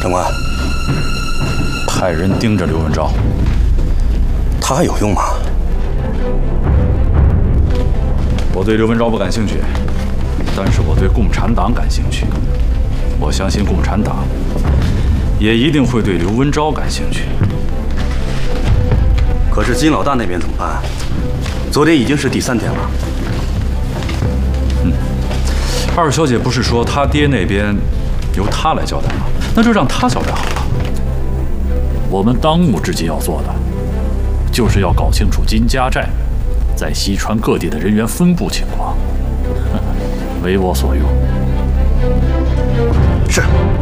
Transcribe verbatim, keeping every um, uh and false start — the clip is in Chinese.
长官， 派人盯着刘文昭。 他还有用吗？ 我对刘文昭不感兴趣，但是我对共产党感兴趣。我相信共产党也一定会对刘文昭感兴趣。 可是金老大那边怎么办？昨天已经是第三天了。 嗯，二小姐不是说她爹那边由她来交代吗？那就让她交代好了。 我们当务之急要做的，就是要搞清楚金家寨在西川各地的人员分布情况，为我所用。 是。